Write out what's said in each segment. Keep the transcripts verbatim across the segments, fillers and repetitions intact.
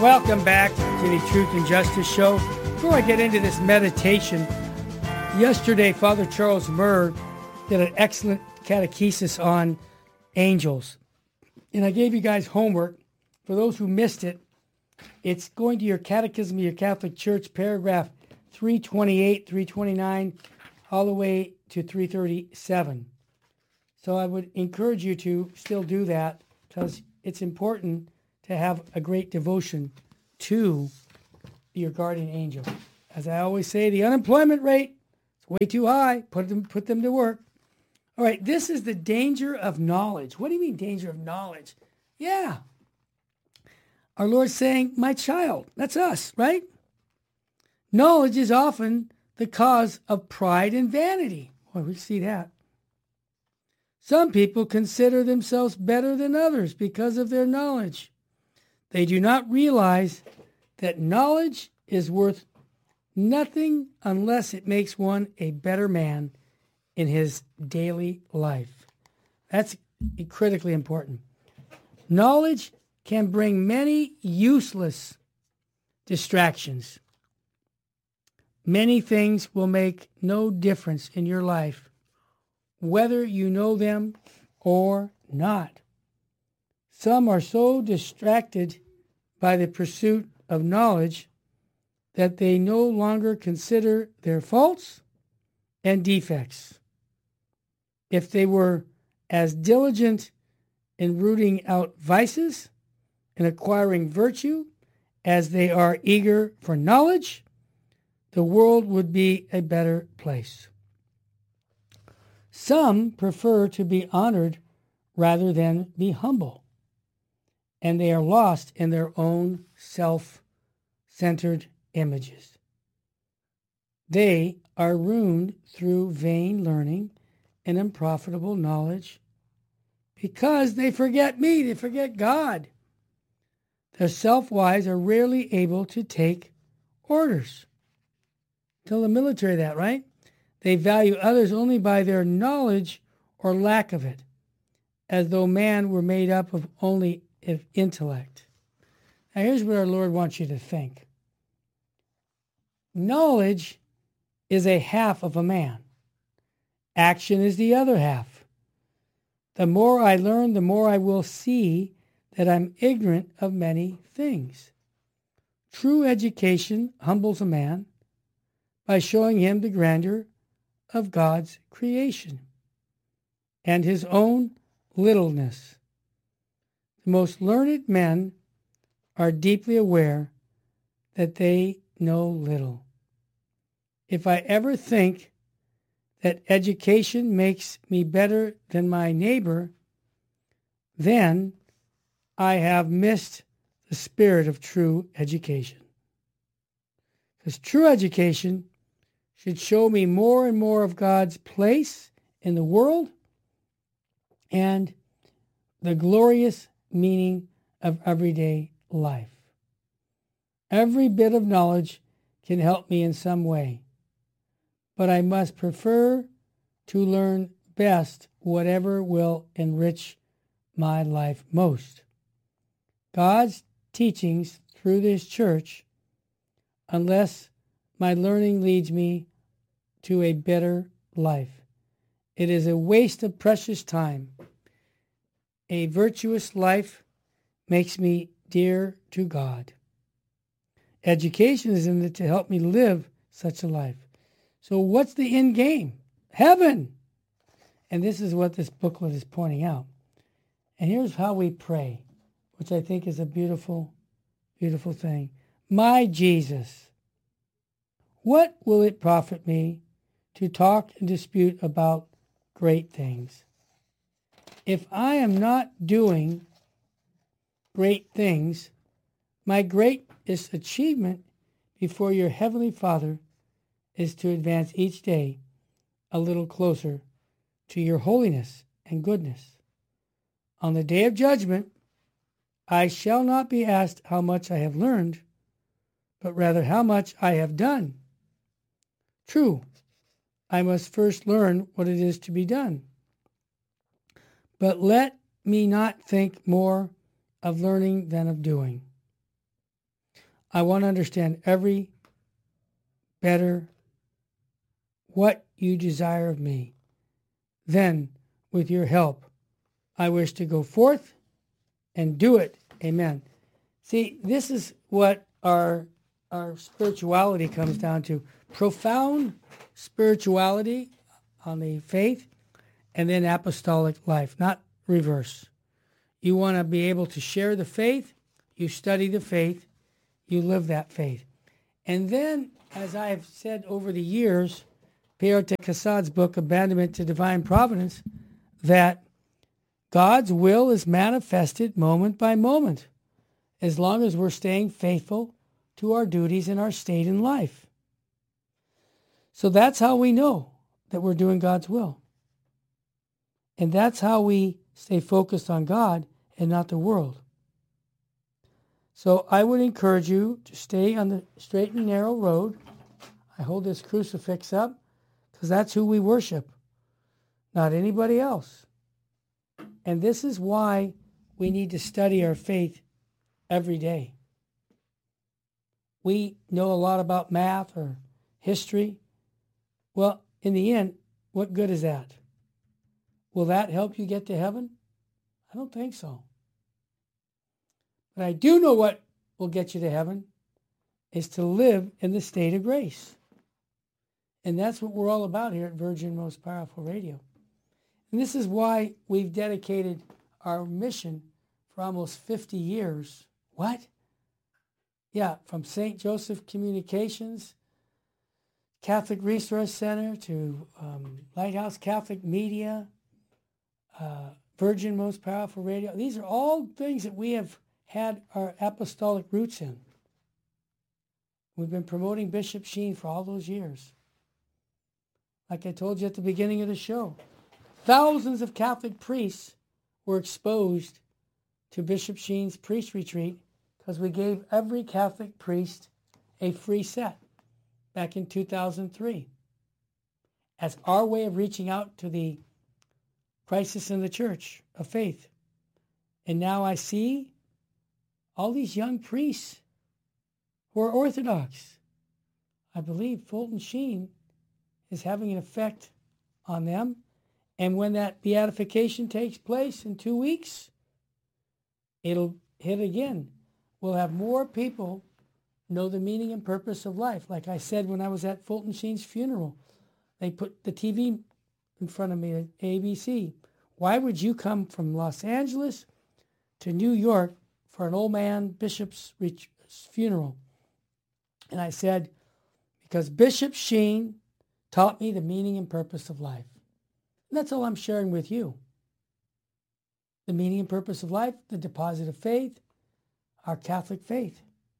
Welcome back to the Truth and Justice Show. Before I get into this meditation, yesterday Father Charles Murr did an excellent catechesis on angels. And I gave you guys homework. For those who missed it, it's going to your Catechism of your Catholic Church, paragraph three twenty-eight, three twenty-nine, all the way to three thirty-seven. So I would encourage you to still do that because it's important to have a great devotion to your guardian angel. As I always say, the unemployment rate is way too high. Put them, put them to work. All right, this is the danger of knowledge. What do you mean danger of knowledge? Yeah. Our Lord's saying, my child, that's us, right? Knowledge is often the cause of pride and vanity. Boy, we see that. Some people consider themselves better than others because of their knowledge. They do not realize that knowledge is worth nothing unless it makes one a better man in his daily life. That's critically important. Knowledge can bring many useless distractions. Many things will make no difference in your life, whether you know them or not. Some are so distracted by the pursuit of knowledge that they no longer consider their faults and defects. If they were as diligent in rooting out vices and acquiring virtue as they are eager for knowledge, the world would be a better place. Some prefer to be honored rather than be humble, and they are lost in their own self-centered images. They are ruined through vain learning and unprofitable knowledge because they forget me, they forget God. The self-wise are rarely able to take orders. Tell the military that, right? They value others only by their knowledge or lack of it, as though man were made up of only intellect. Now here's what our Lord wants you to think. Knowledge is a half of a man. Action is the other half. The more I learn, the more I will see that I'm ignorant of many things. True education humbles a man by showing him the grandeur of God's creation and his own littleness. The most learned men are deeply aware that they know little. If I ever think that education makes me better than my neighbor, then I have missed the spirit of true education. Because true education should show me more and more of God's place in the world and the glorious meaning of everyday life. Every bit of knowledge can help me in some way, but I must prefer to learn best whatever will enrich my life most. God's teachings through this church, unless my learning leads me to a better life. It is a waste of precious time. A virtuous life makes me dear to God. Education is in it to help me live such a life. So what's the end game? Heaven! And this is what this booklet is pointing out. And here's how we pray, which I think is a beautiful, beautiful thing. My Jesus, what will it profit me to talk and dispute about great things? If I am not doing great things, my greatest achievement before your Heavenly Father is to advance each day a little closer to your holiness and goodness. On the day of judgment, I shall not be asked how much I have learned, but rather how much I have done. True, I must first learn what it is to be done. But let me not think more of learning than of doing. I want to understand every better what you desire of me. Then, with your help, I wish to go forth and do it. Amen. See, this is what our our spirituality comes down to. Profound spirituality on the faith, and then apostolic life, not reverse. You want to be able to share the faith, you study the faith, you live that faith. And then, as I've said over the years, Pierre de Cassade's book, Abandonment to Divine Providence, that God's will is manifested moment by moment, as long as we're staying faithful to our duties and our state in life. So that's how we know that we're doing God's will. And that's how we stay focused on God and not the world. So I would encourage you to stay on the straight and narrow road. I hold this crucifix up because that's who we worship, not anybody else. And this is why we need to study our faith every day. We know a lot about math or history. Well, in the end, what good is that? Will that help you get to heaven? I don't think so. But I do know what will get you to heaven is to live in the state of grace. And that's what we're all about here at Virgin Most Powerful Radio. And this is why we've dedicated our mission for almost fifty years. What? Yeah, from Saint Joseph Communications, Catholic Resource Center, to um, Lighthouse Catholic Media, uh, Virgin Most Powerful Radio. These are all things that we have had our apostolic roots in. We've been promoting Bishop Sheen for all those years. Like I told you at the beginning of the show, thousands of Catholic priests were exposed to Bishop Sheen's priest retreat because we gave every Catholic priest a free set back in two thousand three as our way of reaching out to the crisis in the church of faith. And now I see all these young priests who are Orthodox. I believe Fulton Sheen is having an effect on them. And when that beatification takes place in two weeks, it'll hit again. We'll have more people know the meaning and purpose of life. Like I said when I was at Fulton Sheen's funeral, they put the T V in front of me at A B C. Why would you come from Los Angeles to New York for an old man bishop's funeral? And I said, because Bishop Sheen taught me the meaning and purpose of life. And that's all I'm sharing with you. The meaning and purpose of life, the deposit of faith, our Catholic faith.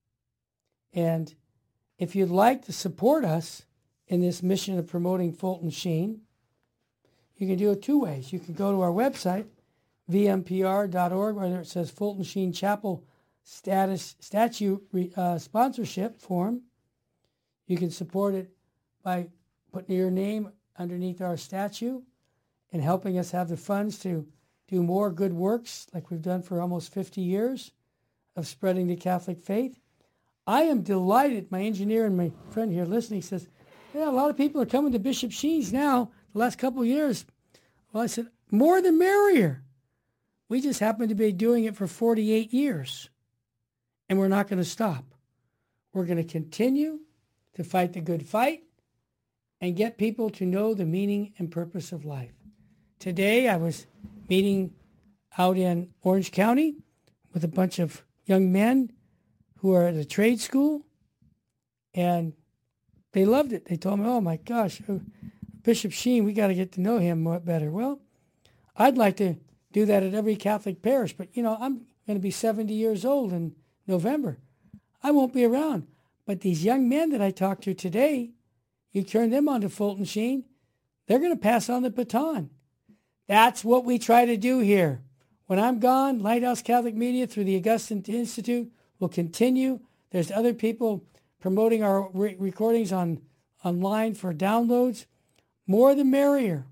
And if you'd like to support us in this mission of promoting Fulton Sheen, you can do it two ways. You can go to our website, v m p r dot org, where it says Fulton Sheen Chapel status statue uh, sponsorship form. You can support it by putting your name underneath our statue and helping us have the funds to do more good works like we've done for almost fifty years of spreading the Catholic faith. I am delighted. My engineer and my friend here listening says, yeah, a lot of people are coming to Bishop Sheen's now the last couple of years. Well, I said, more the merrier. We just happen to be doing it for forty-eight years, and we're not going to stop. We're going to continue to fight the good fight and get people to know the meaning and purpose of life. Today, I was meeting out in Orange County with a bunch of young men who are at a trade school, and they loved it. They told me, oh my gosh, Bishop Sheen, we got to get to know him more better. Well, I'd like to do that at every Catholic parish, but you know, I'm going to be seventy years old in November. I won't be around. But these young men that I talked to today, you turn them on to Fulton Sheen, they're going to pass on the baton. That's what we try to do here. When I'm gone, Lighthouse Catholic Media through the Augustine Institute will continue. There's other people promoting our re- recordings on online for downloads. More the merrier.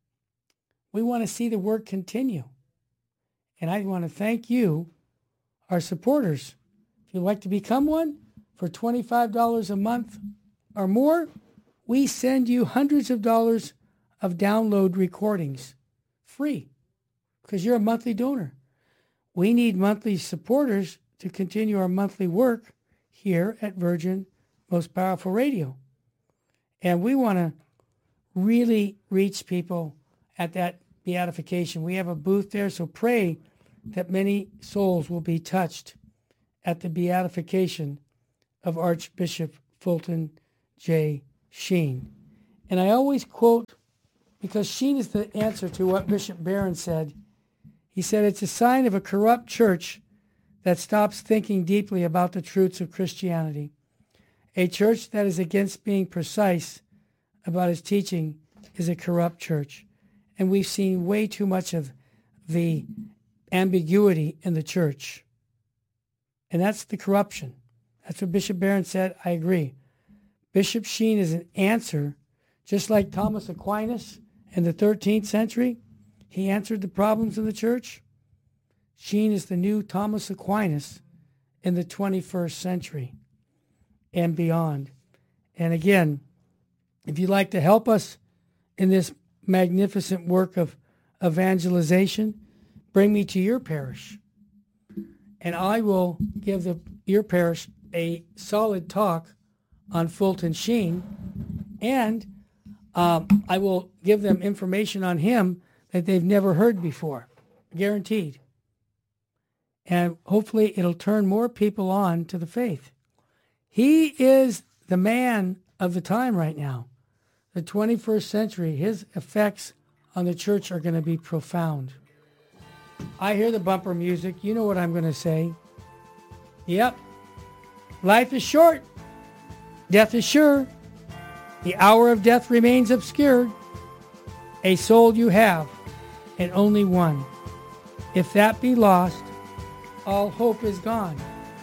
We want to see the work continue. And I want to thank you, our supporters. If you'd like to become one, for twenty-five dollars a month or more, we send you hundreds of dollars of download recordings free because you're a monthly donor. We need monthly supporters to continue our monthly work here at Virgin Most Powerful Radio. And we want to really reach people at that beatification. We have a booth there, so pray that many souls will be touched at the beatification of Archbishop Fulton J. Sheen. And I always quote, because Sheen is the answer to what Bishop Barron said. He said, it's a sign of a corrupt church that stops thinking deeply about the truths of Christianity. A church that is against being precise about its teaching is a corrupt church. And we've seen way too much of the ambiguity in the church. And that's the corruption. That's what Bishop Barron said. I agree. Bishop Sheen is an answer, just like Thomas Aquinas in the thirteenth century. He answered the problems of the church. Sheen is the new Thomas Aquinas in the twenty-first century and beyond. And again, if you'd like to help us in this magnificent work of evangelization, bring me to your parish. And I will give the, your parish a solid talk on Fulton Sheen. And um, I will give them information on him that they've never heard before. Guaranteed. And hopefully it'll turn more people on to the faith. He is the man of the time right now. The twenty-first century, his effects on the church are going to be profound. I hear the bumper music. You know what I'm going to say. Yep. Life is short. Death is sure. The hour of death remains obscured. A soul you have, and only one. If that be lost, all hope is gone.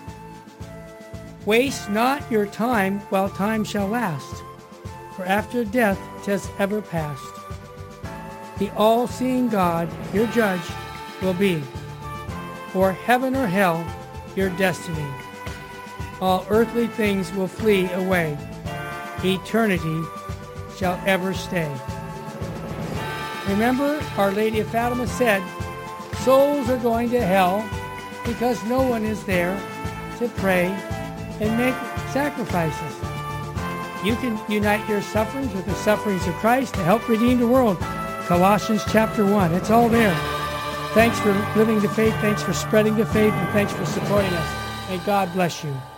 Waste not your time while time shall last, for after death 'tis ever past. The all-seeing God, your judge, will be, or heaven or hell, your destiny. All earthly things will flee away. Eternity shall ever stay. Remember, Our Lady of Fatima said, souls are going to hell because no one is there to pray and make sacrifices. You can unite your sufferings with the sufferings of Christ to help redeem the world. Colossians chapter one. It's all there. Thanks for living the faith. Thanks for spreading the faith. And thanks for supporting us. May God bless you.